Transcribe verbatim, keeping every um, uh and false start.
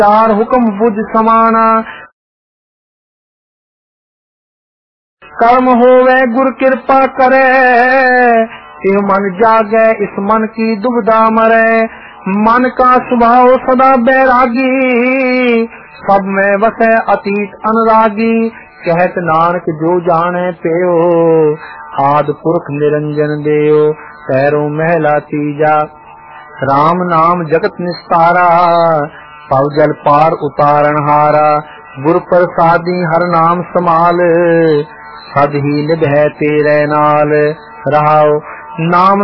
चार हुक्म बुझ समाना, कर्म होवे गुर कृपा करे, यह मन जागे इस मन की दुविधा मरे। मन का स्वभाव सदा बैरागी, सब में वसे अतीत अनुरागी। कहत नानक जो जाने पेयो, आद पुरख निरंजन देयो। पैरों महला तीजा, राम नाम जगत निस्तारा, पव जल पार उतारण हारा। गुर प्रसादी हर नाम समाल, सद ही निभै तेरे नाल। रहाओ नाम